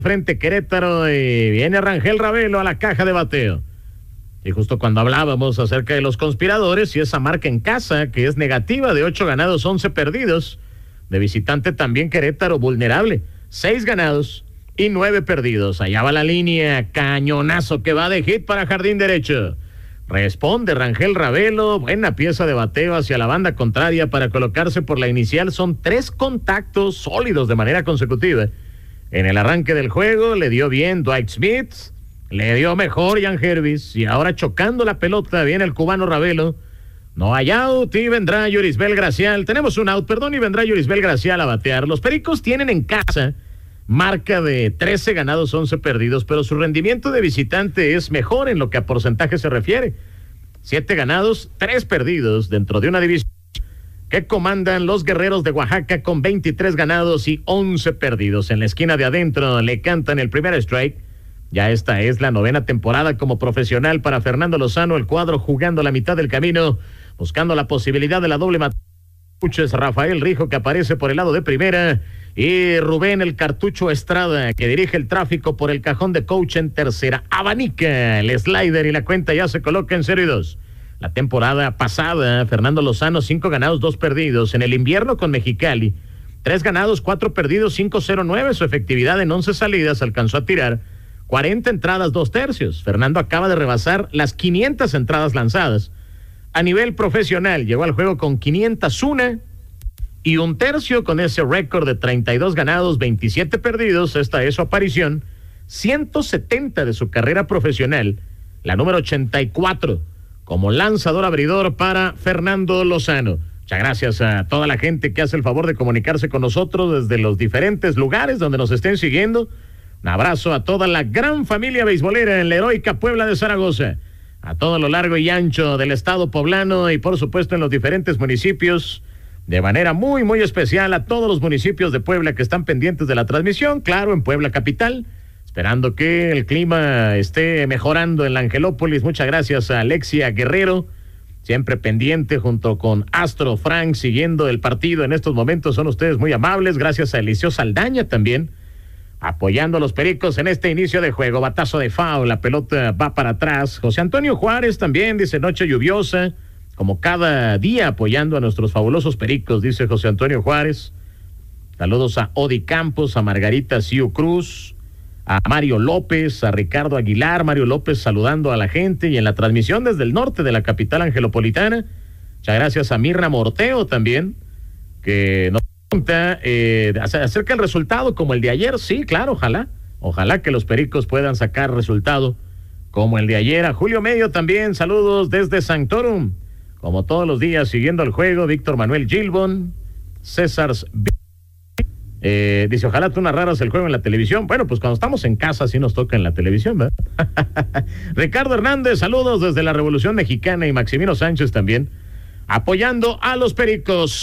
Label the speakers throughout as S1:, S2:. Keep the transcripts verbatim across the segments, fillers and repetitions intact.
S1: frente Querétaro y viene Rangel Ravelo a la caja de bateo. Y justo cuando hablábamos acerca de los conspiradores y esa marca en casa que es negativa de ocho ganados, once perdidos, de visitante también Querétaro vulnerable, seis ganados y nueve perdidos. Allá va la línea, cañonazo que va de hit para jardín derecho. Responde Rangel Ravelo, buena pieza de bateo hacia la banda contraria para colocarse por la inicial. Son tres contactos sólidos de manera consecutiva. En el arranque del juego le dio bien Dwight Smith, le dio mejor Ian Hervis, y ahora chocando la pelota viene el cubano Ravelo. No hay out y vendrá Yorisbel Gracial. Tenemos un out, perdón, y vendrá Yorisbel Gracial a batear. Los Pericos tienen en casa marca de trece ganados, once perdidos, pero su rendimiento de visitante es mejor en lo que a porcentaje se refiere. siete ganados, tres perdidos dentro de una división que comandan los Guerreros de Oaxaca con veintitrés ganados y once perdidos. En la esquina de adentro le cantan el primer strike. Ya esta es la novena temporada como profesional para Fernando Lozano, el cuadro jugando la mitad del camino, buscando la posibilidad de la doble materia. Rafael Rijo, que aparece por el lado de primera, y Rubén el Cartucho Estrada, que dirige el tráfico por el cajón de coach en tercera. Abanica el slider y la cuenta ya se coloca en cero y dos. La temporada pasada, Fernando Lozano, cinco ganados, dos perdidos. En el invierno con Mexicali, tres ganados, cuatro perdidos, cinco cero nueve. Su efectividad en once salidas alcanzó a tirar cuarenta entradas, dos tercios. Fernando acaba de rebasar las quinientas entradas lanzadas. A nivel profesional, llegó al juego con quinientos uno y un tercio, con ese récord de treinta y dos ganados, veintisiete perdidos. Esta es su aparición ciento setenta de su carrera profesional, la número ochenta y cuatro como lanzador abridor para Fernando Lozano. Muchas gracias a toda la gente que hace el favor de comunicarse con nosotros desde los diferentes lugares donde nos estén siguiendo. Un abrazo a toda la gran familia beisbolera en la heroica Puebla de Zaragoza, a todo lo largo y ancho del estado poblano y por supuesto en los diferentes municipios. De manera muy, muy especial a todos los municipios de Puebla que están pendientes de la transmisión, claro, en Puebla capital, esperando que el clima esté mejorando en la Angelópolis. Muchas gracias a Alexia Guerrero, siempre pendiente junto con Astro Frank, siguiendo el partido en estos momentos. Son ustedes muy amables. Gracias a Eliseo Saldaña también, apoyando a los Pericos en este inicio de juego. Batazo de foul, la pelota va para atrás. José Antonio Juárez también dice noche lluviosa, como cada día apoyando a nuestros fabulosos Pericos, dice José Antonio Juárez. Saludos a Odi Campos, a Margarita Siu Cruz, a Mario López, a Ricardo Aguilar. Mario López saludando a la gente y en la transmisión desde el norte de la capital angelopolitana. Muchas gracias a Mirna Morteo también, que nos pregunta eh, acerca del resultado como el de ayer. Sí, claro, ojalá, ojalá que los Pericos puedan sacar resultado como el de ayer. A Julio Medio también, saludos desde Sanctorum, como todos los días siguiendo el juego. Víctor Manuel Gilbon, César eh, dice, ojalá tú narraras el juego en la televisión. Bueno, pues cuando estamos en casa sí nos toca en la televisión, ¿verdad? Ricardo Hernández, saludos desde la Revolución Mexicana, y Maximino Sánchez también apoyando a los Pericos.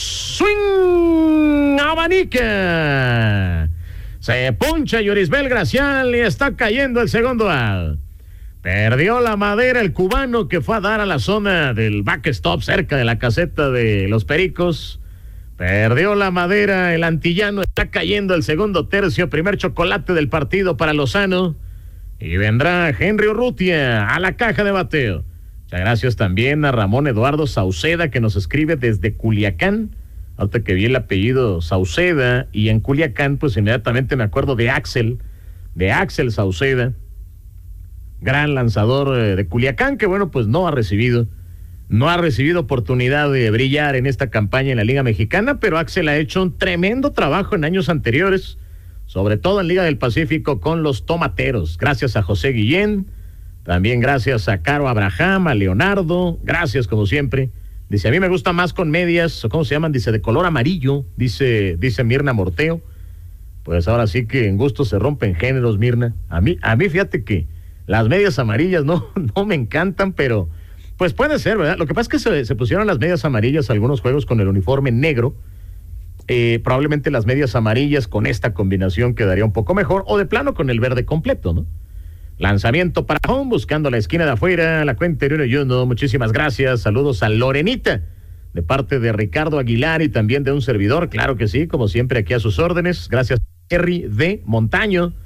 S1: Swing, abanica, se puncha Yorisbel Gracial y está cayendo el segundo out. Perdió la madera el cubano, que fue a dar a la zona del backstop cerca de la caseta de los Pericos. Perdió la madera el antillano, está cayendo el segundo tercio. Primer chocolate del partido para Lozano, y vendrá Henry Urrutia a la caja de bateo. Muchas gracias también a Ramón Eduardo Sauceda, que nos escribe desde Culiacán. Ahorita que vi el apellido Sauceda y en Culiacán, pues inmediatamente me acuerdo de Axel, de Axel Sauceda, gran lanzador eh, de Culiacán, que bueno, pues no ha recibido, no ha recibido oportunidad de brillar en esta campaña en la Liga Mexicana, pero Axel ha hecho un tremendo trabajo en años anteriores, sobre todo en Liga del Pacífico con los Tomateros. Gracias a José Guillén, también gracias a Caro Abraham, a Leonardo, gracias como siempre. Dice, a mí me gusta más con medias, ¿cómo se llaman? Dice, de color amarillo, dice, dice Mirna Morteo. Pues ahora sí que en gusto se rompen géneros, Mirna. A mí, a mí fíjate que las medias amarillas no, no me encantan, pero pues puede ser, ¿verdad? Lo que pasa es que se, se pusieron las medias amarillas a algunos juegos con el uniforme negro. Eh, probablemente las medias amarillas con esta combinación quedaría un poco mejor, o de plano con el verde completo, ¿no? Lanzamiento para home, buscando la esquina de afuera, la cuenta de uno y uno. Muchísimas gracias, saludos a Lorenita, de parte de Ricardo Aguilar y también de un servidor, claro que sí, como siempre aquí a sus órdenes. Gracias, Jerry de Montaño,